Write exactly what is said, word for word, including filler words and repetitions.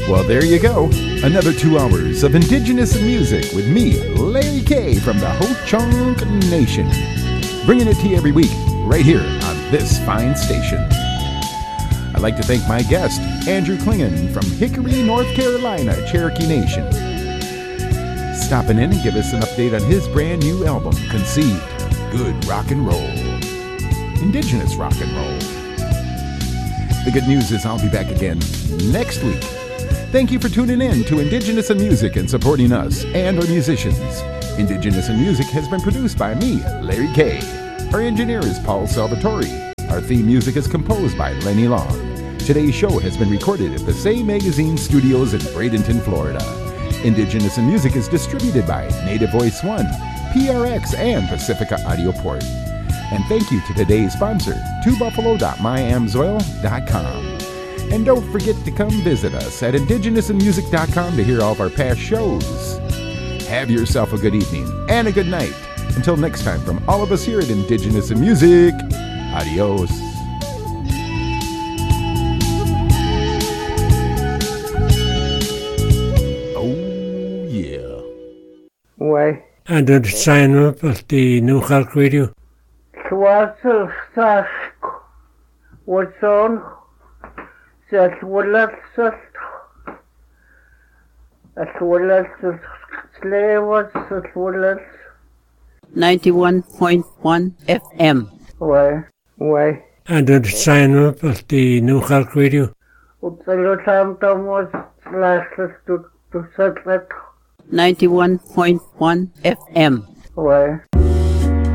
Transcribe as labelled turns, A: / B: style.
A: Well, there you go. Another two hours of Indigenous music with me, Larry K. from the Ho-Chunk Nation. Bringing it to you every week, right here on this fine station. I'd like to thank my guest, Andrew Klingon from Hickory, North Carolina, Cherokee Nation. Stopping in and give us an update on his brand new album, Conceived, Good Rock and Roll. Indigenous rock and roll. The good news is I'll be back again next week. Thank you for tuning in to Indigenous in Music and supporting us and our musicians. Indigenous in Music has been produced by me, Larry K. Our engineer is Paul Salvatore. Our theme music is composed by Lenny Long. Today's show has been recorded at the Say Magazine Studios in Bradenton, Florida. Indigenous in Music is distributed by Native Voice One, P R X, and Pacifica Audio Port. And thank you to today's sponsor, two buffalo dot my amsoil dot com. And don't forget to come visit us at indigenous in music dot com to hear all of our past shows. Have yourself a good evening and a good night. Until next time, from all of us here at Indigenous in Music, adios. Oh, yeah.
B: Why?
C: And then sign up at the New York Radio.
B: Swassel Sask what's on? That Willis that Willis Slavers that Willis
D: ninety-one point one F M.
B: Why? Why?
C: And then sign up at the New York Radio.
B: Utsalo Tam Thomas last to to set
D: ninety-one point one F M.
B: Why?